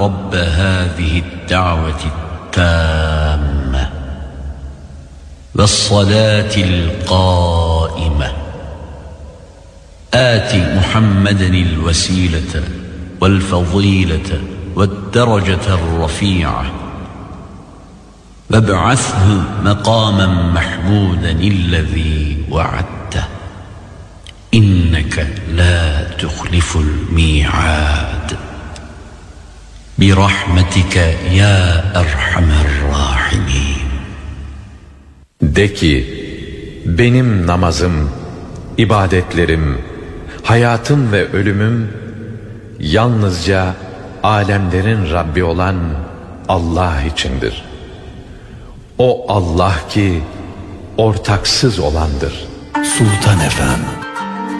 رب هذه الدعوة التامة والصلاة القائمة آت محمدا الوسيلة والفضيلة والدرجة الرفيعة وابعثه مقاما محمودا الذي وعدته إنك لا تخلف الميعاد برحمتك يا أرحم الراحمين. De ki, benim namazım, ibadetlerim, hayatım ve ölümüm yalnızca alemlerin Rabbi olan Allah içindir. O Allah ki ortaksız olandır. Sultan Efem